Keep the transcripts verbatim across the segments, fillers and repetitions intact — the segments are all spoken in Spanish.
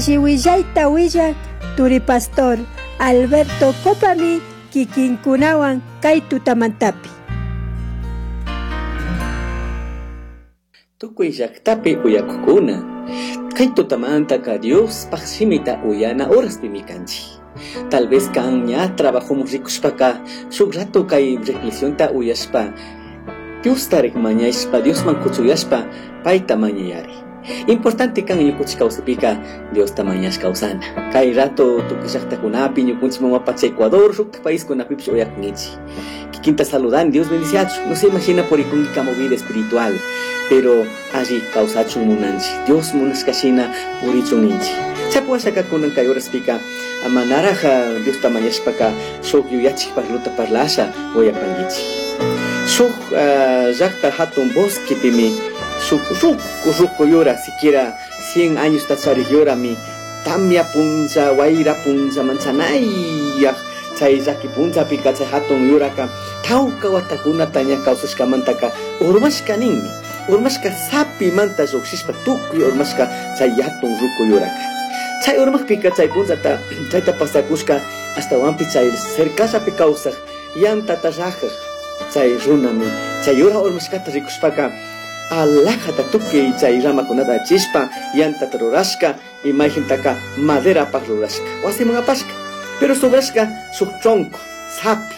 Chihuillaita Willa, Turi Pastor Alberto Copami, Kikinkunawan kay tutamantapi. Tukuy llaqtapi uyakukuna, kay tutamantaka Dios paqsimita uyana horas pimikanchi. Tal vez kan ña trabajamos rikushpaka, shuk rato kay reflexionta uyashpa, Dios tarek mañayashpa, Dios man kuchuyashpa, paita mañayari. Importante kan ñukuchis kawsapika Dios tamañas kawsana. Kay rato tukishaqta kunapi ñukunchis mamapacha Ecuador, shuk país kunapipish uyakunichi. Kikinta saludan, Dios bendiciachu. No se imagina por ikunka movida espiritual, pero allí kawsachu munanchi. Dios munashkashina purichuninchi. Chapuashaka kunan kay horas pika amanaraja Dios tamañashpaka shuk yuyachik parluta parlasha uyapangichi. Shuk llaqta hatun bosque pimi Ruco, ruco llora, siquiera cien años tachari llora mi tamia punza, guaira punza, manzanaya, chay zaki punza pika chay hatun lloraka, tauka watakuna tanya kausashka mantaka, urmashka ninmi, urmashka sapi manta zoxispa tukuy urmashka chay hatun ruco lloraka. Chay urmak pika chay punza ta, chay tapasakushka, hasta wampi chay cercasa pikausaj, yanta tajaja, chay runami, chay llora urmashkata rikushpaka, alajata tuki chay ramakunata chispa yanta rurashka imagen taka madera pa rurashka wasiman apashka pero sobrashka su tronco sapi.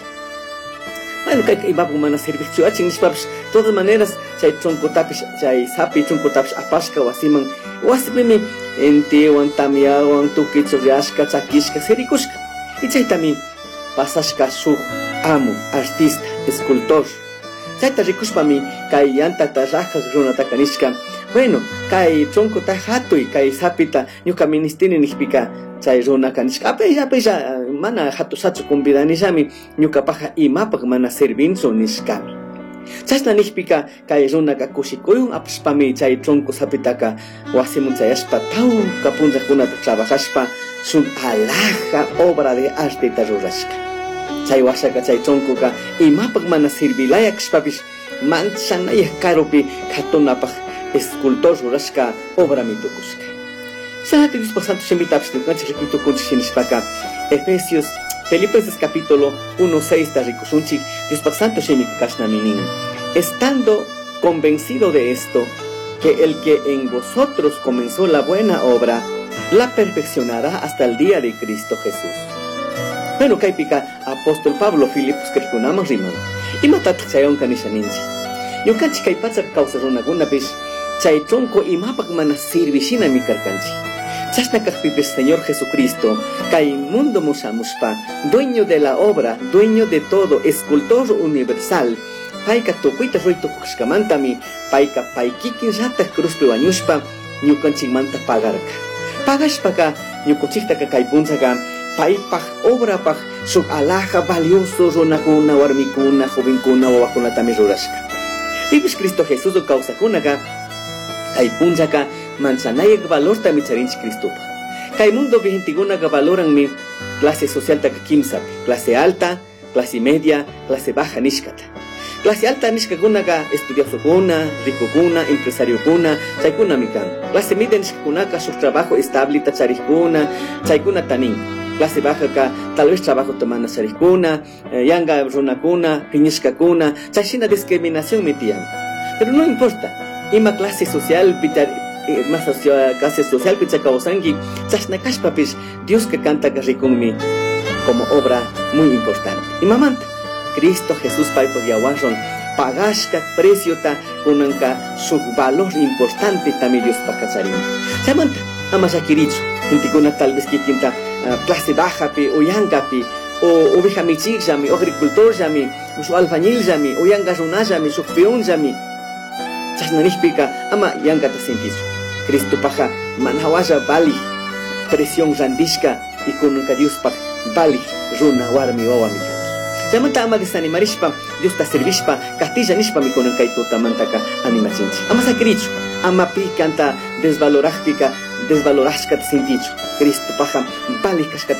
Bueno, kay ibabu mana servicio achin nispapish todas maneras chay tronco tapish chay sapi tronco tapish apashka wasiman wasipimi entiwan tamiawan tuki churiashka chakishka serikushka y chay tami pasashka su amo artista escultor. Chayta rikushpami kay yanta ta rajas runata kanishka. Bueno, kay tronco ta hatuy kay sapita ñuka ministini nishpika chay runa kanishka. Ape ape ya mana hatu sachu convidanishami ñuka paja imapak mana servinso nishkami. Chasna nishpika kay runa ka kushikuyun apashpami chay tronco sapitaka wasimun chayashpa tau kapunza kunata trabajashpa sun alaja obra de arte ta rurashka. Chay washaka chay tronco ka imapak mana sirvilaya kishpapish manchanaya karopi katonapaj escultor rurashka obra mitukushka. Sanati Dios por santo shemitapish nukanchik rikutukunchik shinishpaka Efesios Filipenses capítulo uno seis ta rikushunchik Dios por santo shemikashnamin. Estando convencido de esto, que el que en vosotros comenzó la buena obra la perfeccionará hasta el día de Cristo Jesús. Bueno, kay pika apóstol Pablo Filipos kerkunamos rimon. Y matatak chayon kanishaninchi. Yung kanchi kay patsap kausa runaguna bis chay tronco imapak mana sirvishina mi karkanchi. Chasna kakpipis Señor Jesucristo, kay mundo musamuspa, dueño de la obra, dueño de todo, escultor universal. Paika tokuita roito kuxkamantami, paika paikikin rata cruz piwanyushpa, nyukanchik manta pagarka. Pagashpaka, nyukuchikta kay punzaga, paipaj obra paj suk alaja valioso runakuna warmikuna jovenkuna wawakuna tami rurashka. Pipis Cristo Jesús o kawsakunaga kay punjaka manzanayak valor tami charinchi Cristopa. Kay mundo vigentigunaga valoran mi clase social taka kimsapi, clase alta, clase media, clase baja nishkata. Clase alta nishkakunaga estudiosokuna, ricokuna, empresariokuna, chaykuna mikan. Clase media nishkakunaka su trabajo estable tacharikuna, chaykuna tanin. Clase baja ka tal vez trabajo tomana sarikuna, eh, yanga runakuna, piñishkakuna, chashina discriminación metian. Pero no importa, ima clase social pitar eh, más social, clase social pichakawsangi, chashna kashpapish Dios que canta rikunmi como obra muy importante. Y mamanta, Cristo Jesús paipo yawaron pagashka precio ta kunanka su valor importante también Dios pakacharin. Chamanta, amasakirichu, untikuna tal vez kikinta Uh, clase baja pi o yanga pi o oveja michig jami o agricultor jami o su albañil jami o yanga runa jami su peón jami chasnanishpika ama yanga ta sentiso Cristo paja manawaya bali presión randishka y con un Dios pa bali runa warmi wawami Chamanta ama desanimarishpa Dios ta servishpa castilla nishpa mi con un kaito tamantaka animachinchi ama sakrichu ama pi canta desvalorajpika desvalorashka senticho Cristo paja bali kashka